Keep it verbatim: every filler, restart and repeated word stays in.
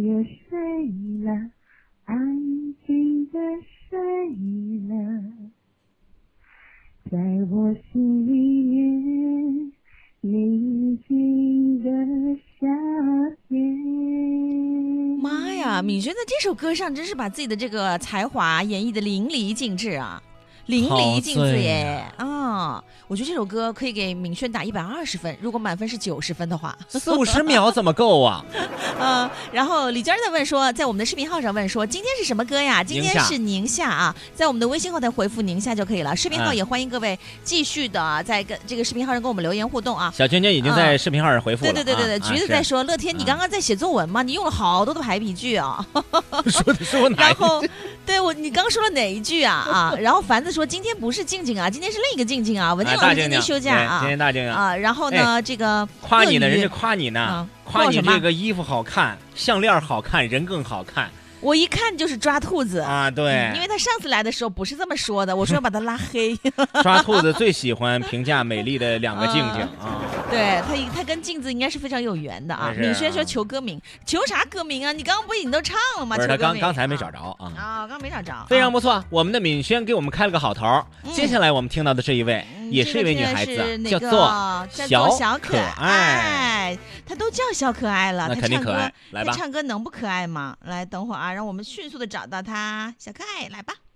也睡了，安静的睡了，在我心里面宁静的夏天。 妈呀，敏轩在这首歌上真是把自己的这个才华演绎的淋漓尽致啊，淋漓尽致耶！啊、哦，我觉得这首歌可以给敏轩打一百二十分，如果满分是九十分的话， 四五十秒怎么够啊？ 嗯，然后李娟在问说，在我们的视频号上问说，今天是什么歌呀？今天是宁夏啊，在我们的微信后台回复宁夏就可以了。视频号也欢迎各位继续的在跟这个视频号上跟我们留言互动啊。 小娟娟已经在视频号上回复了。 嗯、对对对对对，橘子在说，乐天，你刚刚在写作文吗？你用了好多的排比句啊。 说的是我哪一句？ 然后，对我，你刚说了哪一句啊？啊，然后凡子说，今天不是静静啊，今天是另一个静静啊。文静老师今天休假啊， 今天大静静啊。然后呢，这个夸你呢，人家夸你呢。夸你这个衣服好看，项链好看，人更好看。 我一看就是抓兔子啊，对、 嗯，因为他上次来的时候不是这么说的，我说要把他拉黑。 抓兔子最喜欢评价美丽的两个静静、嗯、啊， 对他，他跟镜子应该是非常有缘的啊。敏轩说求歌名，求啥歌名啊？你刚刚不已经都唱了吗？ 不是，他刚刚才没找着啊。 啊，刚没找着。 非常不错，我们的敏轩给我们开了个好头、嗯。接下来我们听到的这一位、嗯、也是一位女孩子， 嗯、 叫做小可爱。他都叫小可爱了， 那肯定可爱。 来吧，他唱歌能不可爱吗？来，等会儿啊，让我们迅速的找到他。小可爱，来吧。